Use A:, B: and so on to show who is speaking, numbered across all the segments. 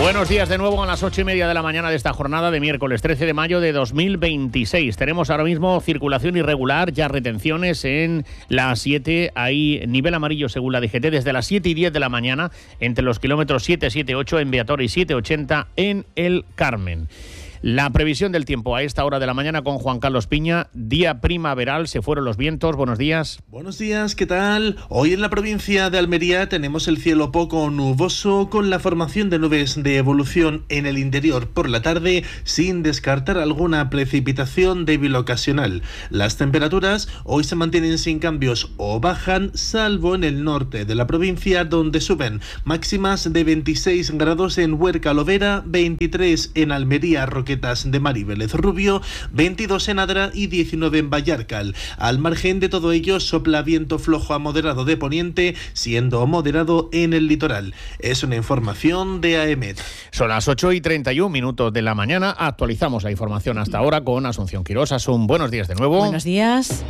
A: Buenos días de nuevo a las 8:30 de la mañana de esta jornada de miércoles 13 de mayo de 2026. Tenemos ahora mismo circulación irregular, ya retenciones en la 7, hay nivel amarillo según la DGT desde las 7:10 de la mañana entre los kilómetros 778 en Beator y 780 en El Carmen. La previsión del tiempo a esta hora de la mañana con Juan Carlos Piña. Día primaveral, se fueron los vientos. Buenos días.
B: Buenos días, ¿qué tal? Hoy en la provincia de Almería tenemos el cielo poco nuboso con la formación de nubes de evolución en el interior por la tarde, sin descartar alguna precipitación débil ocasional. Las temperaturas hoy se mantienen sin cambios o bajan, salvo en el norte de la provincia, donde suben máximas de 26 grados en Huerca Lovera, 23 en Almería Roquetas de Mar y Vélez Rubio, 22 en Adra y 19 en Vallarcal. Al margen de todo ello, sopla viento flojo a moderado de poniente, siendo moderado en el litoral. Es una información de AEMET.
A: Son las 8:31 de la mañana. Actualizamos la información hasta ahora con Asunción Quirós. Asun, buenos días de nuevo.
C: Buenos días.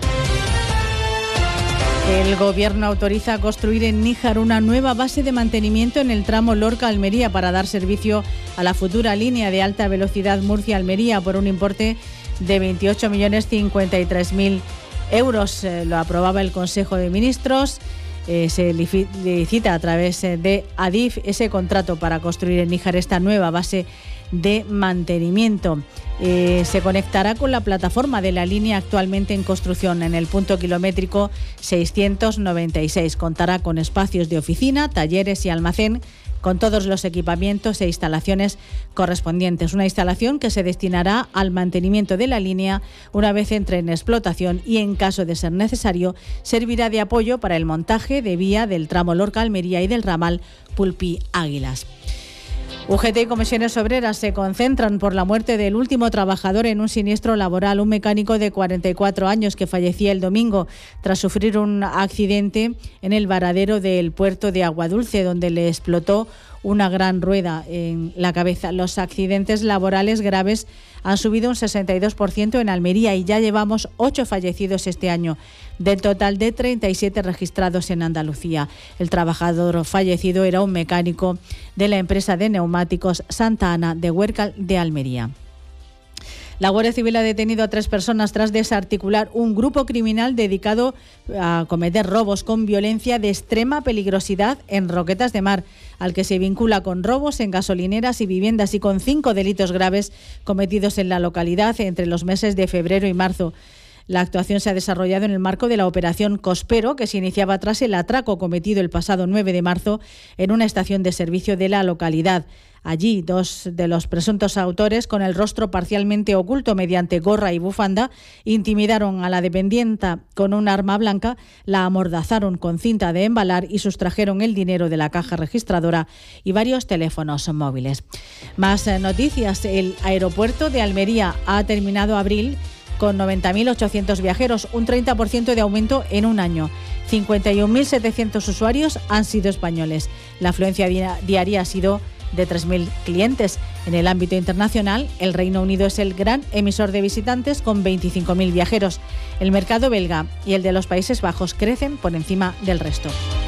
C: El Gobierno autoriza construir en Níjar una nueva base de mantenimiento en el tramo Lorca-Almería para dar servicio a la futura línea de alta velocidad Murcia-Almería por un importe de 28.053.000 euros. Lo aprobaba el Consejo de Ministros. Se licita a través de ADIF ese contrato para construir en Níjar esta nueva base de mantenimiento. Se conectará con la plataforma de la línea actualmente en construcción en el punto kilométrico 696. Contará con espacios de oficina, talleres y almacén con todos los equipamientos e instalaciones correspondientes. Una instalación que se destinará al mantenimiento de la línea una vez entre en explotación y, en caso de ser necesario, servirá de apoyo para el montaje de vía del tramo Lorca-Almería y del ramal Pulpí-Águilas. UGT y Comisiones Obreras se concentran por la muerte del último trabajador en un siniestro laboral, un mecánico de 44 años que fallecía el domingo tras sufrir un accidente en el varadero del puerto de Aguadulce, donde le explotó una gran rueda en la cabeza. Los accidentes laborales graves han subido un 62% en Almería y ya llevamos 8 fallecidos este año, del total de 37 registrados en Andalucía. El trabajador fallecido era un mecánico de la empresa de neumáticos Santa Ana de Huercal de Almería. La Guardia Civil ha detenido a 3 personas tras desarticular un grupo criminal dedicado a cometer robos con violencia de extrema peligrosidad en Roquetas de Mar, al que se vincula con robos en gasolineras y viviendas y con 5 delitos graves cometidos en la localidad entre los meses de febrero y marzo. La actuación se ha desarrollado en el marco de la operación Cospero, que se iniciaba tras el atraco cometido el pasado 9 de marzo en una estación de servicio de la localidad. Allí, 2 de los presuntos autores, con el rostro parcialmente oculto mediante gorra y bufanda, intimidaron a la dependienta con un arma blanca, la amordazaron con cinta de embalar y sustrajeron el dinero de la caja registradora y varios teléfonos móviles. Más noticias. El aeropuerto de Almería ha terminado abril con 90.800 viajeros, un 30% de aumento en un año. 51.700 usuarios han sido españoles. La afluencia diaria ha sido de 3.000 clientes. En el ámbito internacional, el Reino Unido es el gran emisor de visitantes con 25.000 viajeros. El mercado belga y el de los Países Bajos crecen por encima del resto.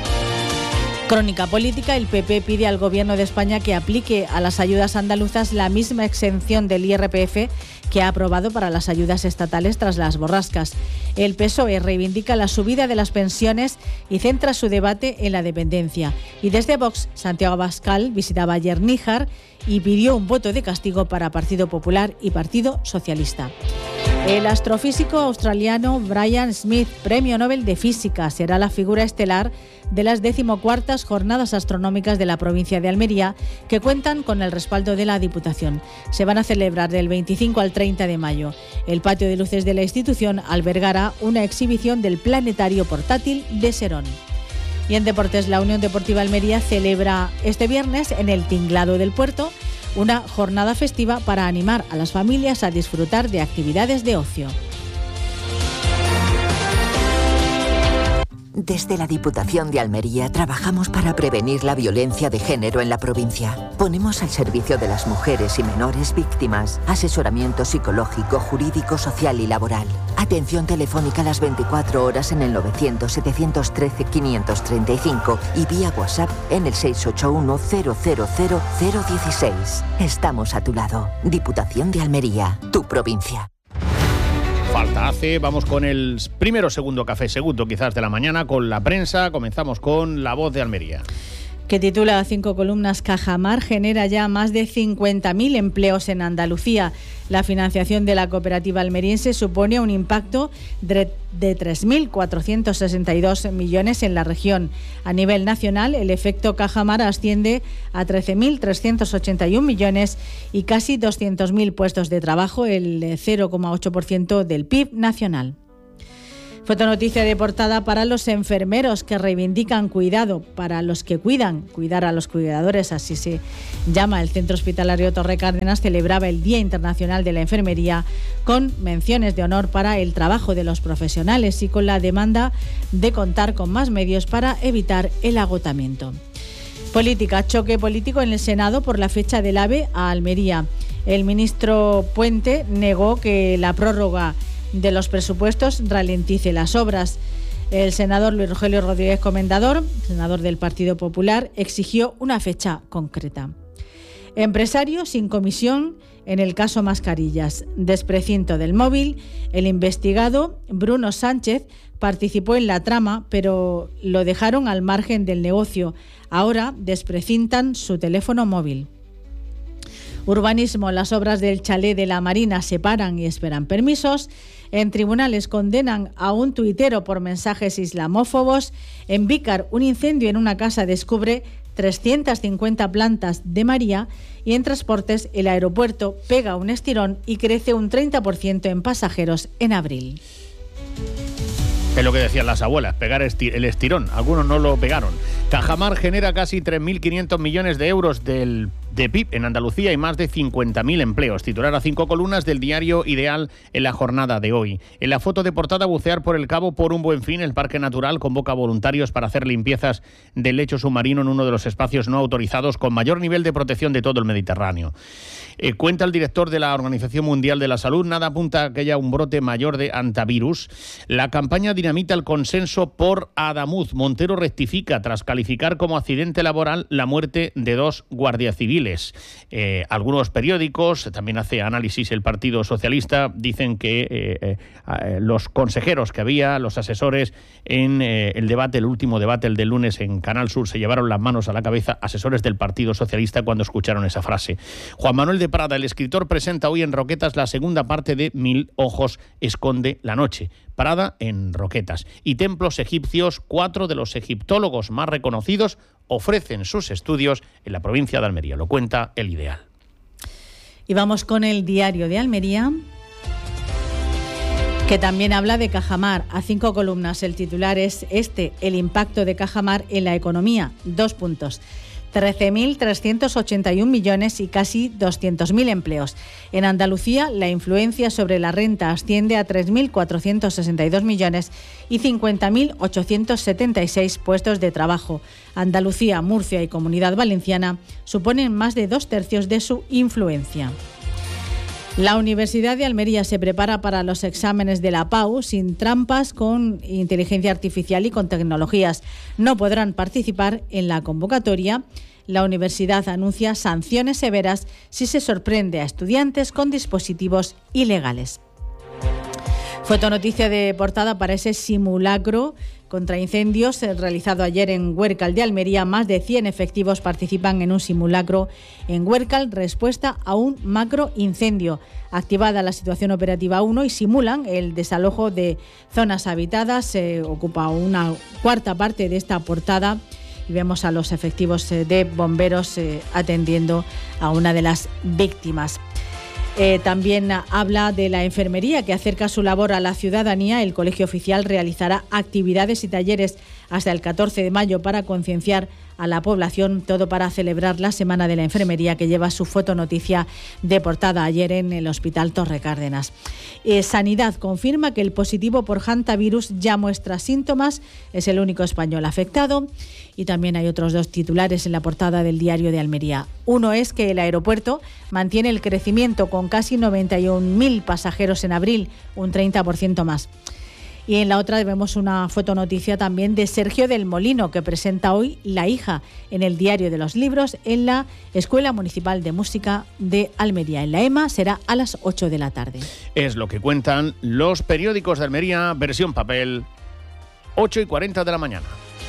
C: Crónica política. El PP pide al Gobierno de España que aplique a las ayudas andaluzas la misma exención del IRPF que ha aprobado para las ayudas estatales tras las borrascas. El PSOE reivindica la subida de las pensiones y centra su debate en la dependencia. Y desde Vox, Santiago Abascal visitaba ayer Níjar y pidió un voto de castigo para Partido Popular y Partido Socialista. El astrofísico australiano Brian Smith, Premio Nobel de Física, será la figura estelar de las 14ª Jornadas Astronómicas de la provincia de Almería, que cuentan con el respaldo de la Diputación. Se van a celebrar del 25 al 30 de mayo. El patio de luces de la institución albergará una exhibición del planetario portátil de Serón. Y en deportes, la Unión Deportiva Almería celebra este viernes en el Tinglado del Puerto una jornada festiva para animar a las familias a disfrutar de actividades de ocio.
D: Desde la Diputación de Almería trabajamos para prevenir la violencia de género en la provincia. Ponemos al servicio de las mujeres y menores víctimas asesoramiento psicológico, jurídico, social y laboral. Atención telefónica las 24 horas en el 900-713-535 y vía WhatsApp en el 681-000-016. Estamos a tu lado. Diputación de Almería, tu provincia.
A: Falta hace, vamos con el segundo café quizás de la mañana, con la prensa. Comenzamos con La Voz de Almería,
C: que titula 5 columnas: Cajamar genera ya más de 50.000 empleos en Andalucía. La financiación de la cooperativa almeriense supone un impacto de 3.462 millones en la región. A nivel nacional, el efecto Cajamar asciende a 13.381 millones y casi 200.000 puestos de trabajo, el 0,8% del PIB nacional. Fotonoticia de portada para los enfermeros que reivindican cuidado para los que cuidar a los cuidadores, así se llama. El Centro Hospitalario Torre Cárdenas celebraba el Día Internacional de la Enfermería con menciones de honor para el trabajo de los profesionales y con la demanda de contar con más medios para evitar el agotamiento. Política: choque político en el Senado por la fecha del AVE a Almería. El ministro Puente negó que la prórroga de los presupuestos ralentice las obras. El senador Luis Rogelio Rodríguez Comendador, senador del Partido Popular, exigió una fecha concreta. Empresario sin comisión en el caso Mascarillas. Desprecinto del móvil. El investigado Bruno Sánchez participó en la trama, pero lo dejaron al margen del negocio. Ahora desprecintan su teléfono móvil. Urbanismo: las obras del chalet de la Marina se paran y esperan permisos. En tribunales condenan a un tuitero por mensajes islamófobos. En Vícar, un incendio en una casa descubre 350 plantas de María. Y en transportes, el aeropuerto pega un estirón y crece un 30% en pasajeros en abril.
A: Es lo que decían las abuelas, pegar el estirón. Algunos no lo pegaron. Cajamar genera casi 3.500 millones de euros de PIB en Andalucía y más de 50.000 empleos. Titular a 5 columnas del diario Ideal en la jornada de hoy. En la foto de portada: bucear por el Cabo por un buen fin. El Parque Natural convoca voluntarios para hacer limpiezas del lecho submarino en uno de los espacios no autorizados con mayor nivel de protección de todo el Mediterráneo. Cuenta el director de la Organización Mundial de la Salud: nada apunta a que haya un brote mayor de antivirus. La campaña dinamita el consenso por Adamuz. Montero rectifica tras calificar como accidente laboral la muerte de 2 guardias civiles. Algunos periódicos, también hace análisis el Partido Socialista, dicen que los consejeros que había, los asesores en el último debate, el del lunes en Canal Sur, se llevaron las manos a la cabeza, asesores del Partido Socialista, cuando escucharon esa frase. Juan Manuel de Prada, el escritor, presenta hoy en Roquetas la segunda parte de 1000 ojos esconde la noche. Prada en Roquetas. Y templos egipcios: 4 de los egiptólogos más reconocidos ofrecen sus estudios en la provincia de Almería. Lo cuenta El Ideal.
C: Y vamos con el Diario de Almería, que también habla de Cajamar. A 5 columnas. El titular es el impacto de Cajamar en la economía. 2 puntos. 13.381 millones y casi 200.000 empleos. En Andalucía, la influencia sobre la renta asciende a 3.462 millones y 50.876 puestos de trabajo. Andalucía, Murcia y Comunidad Valenciana suponen más de 2/3 de su influencia. La Universidad de Almería se prepara para los exámenes de la PAU sin trampas, con inteligencia artificial y con tecnologías. No podrán participar en la convocatoria. La universidad anuncia sanciones severas si se sorprende a estudiantes con dispositivos ilegales. Fotonoticia de portada para ese simulacro contra incendios realizado ayer en Huércal de Almería. Más de 100 efectivos participan en un simulacro en Huércal, respuesta a un macro incendio. Activada la situación operativa 1 y simulan el desalojo de zonas habitadas. Se ocupa una cuarta parte de esta portada y vemos a los efectivos de bomberos atendiendo a una de las víctimas. También habla de la enfermería, que acerca su labor a la ciudadanía. El Colegio Oficial realizará actividades y talleres hasta el 14 de mayo para concienciar a la población, todo para celebrar la Semana de la Enfermería, que lleva su fotonoticia de portada ayer en el Hospital Torre Cárdenas. Sanidad confirma que el positivo por hantavirus ya muestra síntomas, es el único español afectado. Y también hay otros 2 titulares en la portada del Diario de Almería. Uno es que el aeropuerto mantiene el crecimiento con casi 91.000 pasajeros en abril, un 30% más. Y en la otra vemos una fotonoticia también de Sergio del Molino, que presenta hoy La hija en el Diario de los Libros en la Escuela Municipal de Música de Almería. En la EMA será a las 8 de la tarde.
A: Es lo que cuentan los periódicos de Almería, versión papel, 8:40 de la mañana.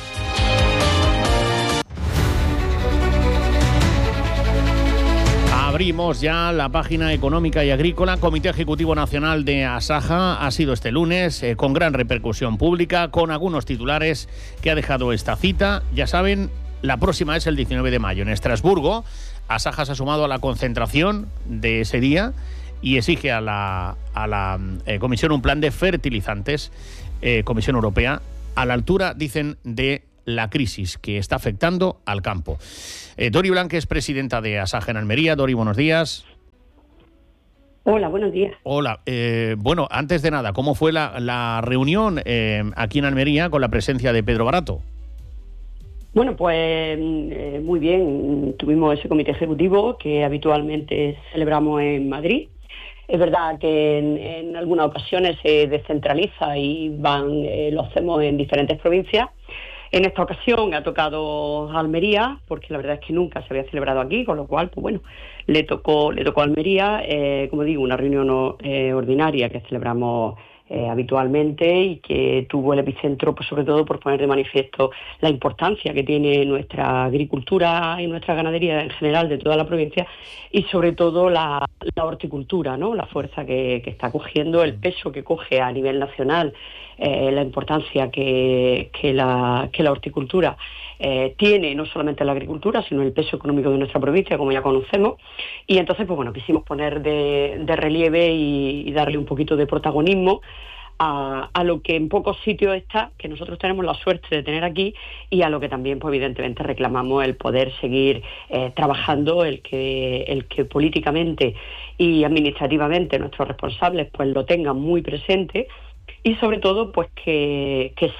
A: Abrimos ya la página económica y agrícola. Comité Ejecutivo Nacional de Asaja ha sido este lunes con gran repercusión pública, con algunos titulares que ha dejado esta cita. Ya saben, la próxima es el 19 de mayo en Estrasburgo. Asaja se ha sumado a la concentración de ese día y exige a la Comisión un plan de fertilizantes, Comisión Europea, a la altura, dicen, de la crisis que está afectando al campo. Dori Blanque es presidenta de Asaja en Almería. Dori, buenos días.
E: Hola, buenos días.
A: Hola. Bueno, antes de nada, ¿cómo fue la reunión aquí en Almería con la presencia de Pedro Barato?
E: Bueno, pues muy bien. Tuvimos ese comité ejecutivo que habitualmente celebramos en Madrid. Es verdad que en algunas ocasiones se descentraliza y lo hacemos en diferentes provincias. En esta ocasión ha tocado Almería, porque la verdad es que nunca se había celebrado aquí, con lo cual, pues bueno, le tocó a Almería, como digo, una reunión ordinaria que celebramos habitualmente y que tuvo el epicentro, pues sobre todo por poner de manifiesto la importancia que tiene nuestra agricultura y nuestra ganadería en general de toda la provincia y sobre todo la horticultura, ¿no? La fuerza que está cogiendo, el peso que coge a nivel nacional, la importancia que la horticultura tiene no solamente en la agricultura, sino en el peso económico de nuestra provincia, como ya conocemos. Y entonces, pues bueno, quisimos poner de relieve y darle un poquito de protagonismo a lo que en pocos sitios está, que nosotros tenemos la suerte de tener aquí, y a lo que también, pues evidentemente, reclamamos el poder seguir trabajando, el que políticamente y administrativamente nuestros responsables pues lo tengan muy presente, y sobre todo pues que